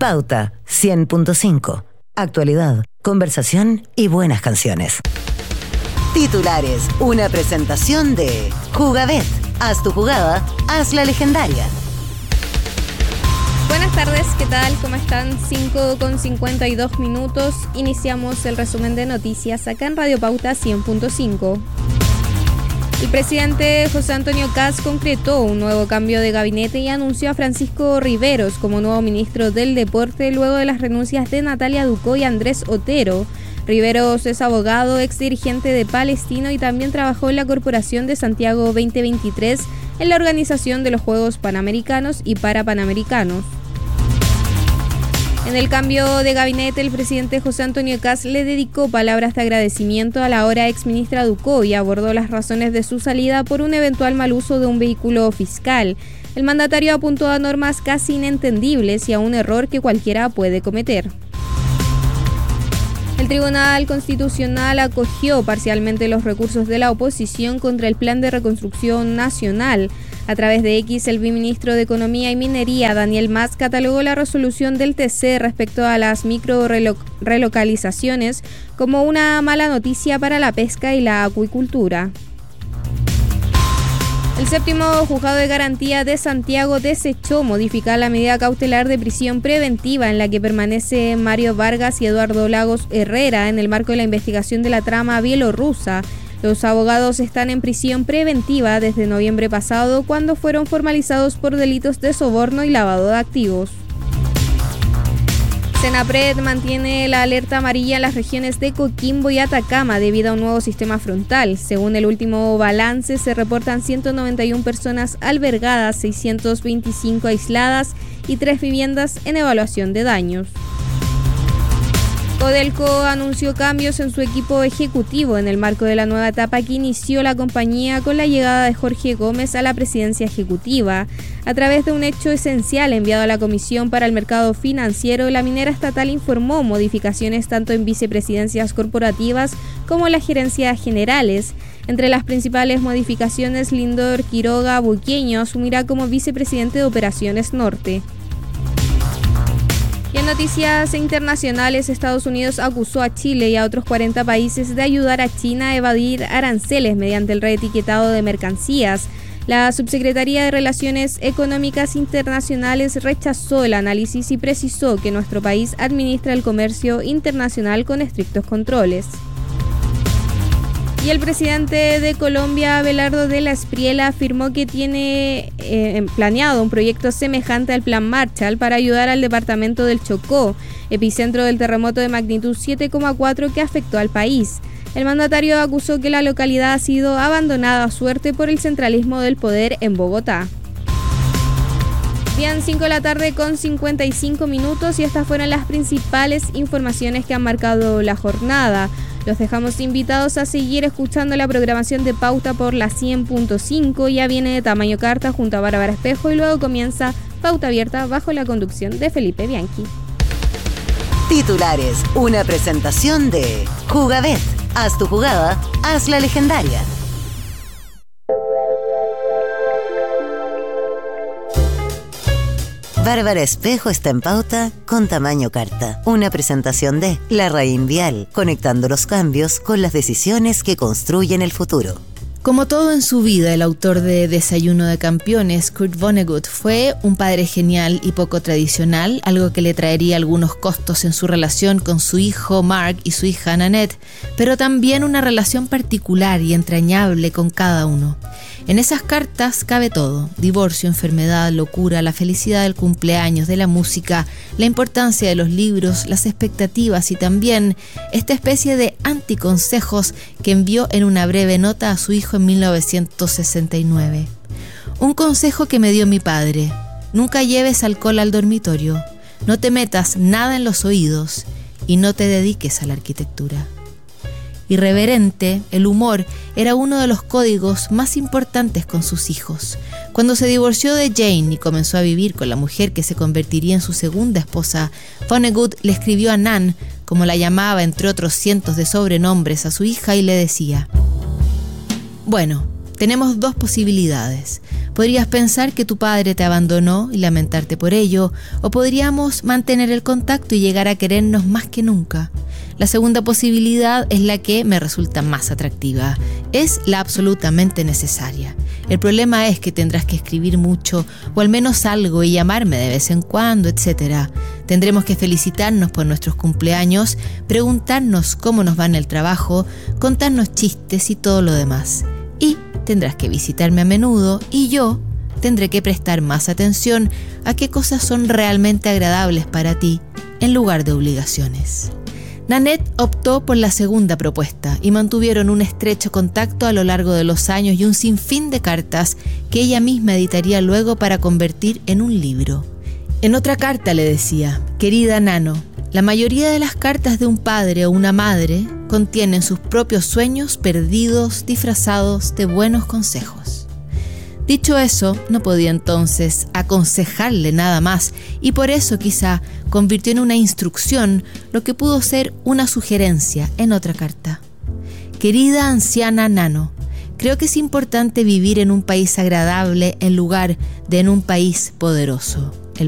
Pauta 100.5. Actualidad, conversación y buenas canciones. Titulares, una presentación de Jugabet. Haz tu jugada, haz la legendaria. Buenas tardes, ¿qué tal? ¿Cómo están? 5:52. Iniciamos el resumen de noticias acá en Radio Pauta 100.5. El presidente José Antonio Kast concretó un nuevo cambio de gabinete y anunció a Francisco Riveros como nuevo ministro del Deporte luego de las renuncias de Natalia Ducó y Andrés Otero. Riveros es abogado, ex dirigente de Palestino y también trabajó en la Corporación de Santiago 2023 en la organización de los Juegos Panamericanos y Parapanamericanos. En el cambio de gabinete, el presidente José Antonio Kast le dedicó palabras de agradecimiento a la ahora exministra Ducó y abordó las razones de su salida por un eventual mal uso de un vehículo fiscal. El mandatario apuntó a normas casi inentendibles y a un error que cualquiera puede cometer. El Tribunal Constitucional acogió parcialmente los recursos de la oposición contra el Plan de Reconstrucción Nacional. A través de X, el viceministro de Economía y Minería, Daniel Mas, catalogó la resolución del TC respecto a las relocalizaciones como una mala noticia para la pesca y la acuicultura. El séptimo juzgado de garantía de Santiago desechó modificar la medida cautelar de prisión preventiva en la que permanece Mario Vargas y Eduardo Lagos Herrera en el marco de la investigación de la trama bielorrusa. Los abogados están en prisión preventiva desde noviembre pasado, cuando fueron formalizados por delitos de soborno y lavado de activos. Senapred mantiene la alerta amarilla en las regiones de Coquimbo y Atacama debido a un nuevo sistema frontal. Según el último balance, se reportan 191 personas albergadas, 625 aisladas y 3 viviendas en evaluación de daños. Codelco anunció cambios en su equipo ejecutivo en el marco de la nueva etapa que inició la compañía con la llegada de Jorge Gómez a la presidencia ejecutiva. A través de un hecho esencial enviado a la Comisión para el Mercado Financiero, la minera estatal informó modificaciones tanto en vicepresidencias corporativas como en las gerencias generales. Entre las principales modificaciones, Lindor Quiroga Buqueño asumirá como vicepresidente de Operaciones Norte. Y en noticias internacionales, Estados Unidos acusó a Chile y a otros 40 países de ayudar a China a evadir aranceles mediante el reetiquetado de mercancías. La Subsecretaría de Relaciones Económicas Internacionales rechazó el análisis y precisó que nuestro país administra el comercio internacional con estrictos controles. Y el presidente de Colombia, Abelardo de la Espriella, afirmó que tiene planeado un proyecto semejante al Plan Marshall para ayudar al departamento del Chocó, epicentro del terremoto de magnitud 7,4 que afectó al país. El mandatario acusó que la localidad ha sido abandonada a suerte por el centralismo del poder en Bogotá. Bien, 5:55 y estas fueron las principales informaciones que han marcado la jornada. Los dejamos invitados a seguir escuchando la programación de Pauta por la 100.5. Ya viene de Tamaño Carta junto a Bárbara Espejo y luego comienza Pauta Abierta bajo la conducción de Felipe Bianchi. Titulares, una presentación de Jugabet. Haz tu jugada, haz la legendaria. Bárbara Espejo está en Pauta con Tamaño Carta. Una presentación de La Raín Vial, conectando los cambios con las decisiones que construyen el futuro. Como todo en su vida, el autor de Desayuno de Campeones, Kurt Vonnegut, fue un padre genial y poco tradicional, algo que le traería algunos costos en su relación con su hijo Mark y su hija Nanette, pero también una relación particular y entrañable con cada uno. En esas cartas cabe todo: divorcio, enfermedad, locura, la felicidad del cumpleaños, de la música, la importancia de los libros, las expectativas y también esta especie de anticonsejos que envió en una breve nota a su hijo en 1969. Un consejo que me dio mi padre: nunca lleves alcohol al dormitorio, no te metas nada en los oídos y no te dediques a la arquitectura. Irreverente, el humor era uno de los códigos más importantes con sus hijos. Cuando se divorció de Jane y comenzó a vivir con la mujer que se convertiría en su segunda esposa, Vonnegut le escribió a Nan, como la llamaba entre otros cientos de sobrenombres, a su hija y le decía: bueno, Tenemos 2 posibilidades. Podrías pensar que tu padre te abandonó y lamentarte por ello, o podríamos mantener el contacto y llegar a querernos más que nunca. La segunda posibilidad es la que me resulta más atractiva. Es la absolutamente necesaria. El problema es que tendrás que escribir mucho, o al menos algo, y llamarme de vez en cuando, etc. Tendremos que felicitarnos por nuestros cumpleaños, preguntarnos cómo nos va en el trabajo, contarnos chistes y todo lo demás. Y tendrás que visitarme a menudo, y yo tendré que prestar más atención a qué cosas son realmente agradables para ti, en lugar de obligaciones. Nanette optó por la segunda propuesta y mantuvieron un estrecho contacto a lo largo de los años y un sinfín de cartas que ella misma editaría luego para convertir en un libro. En otra carta le decía: querida Nano, la mayoría de las cartas de un padre o una madre contienen sus propios sueños perdidos, disfrazados de buenos consejos. Dicho eso, no podía entonces aconsejarle nada más y por eso quizá convirtió en una instrucción lo que pudo ser una sugerencia en otra carta. Querida anciana Nano, creo que es importante vivir en un país agradable en lugar de en un país poderoso.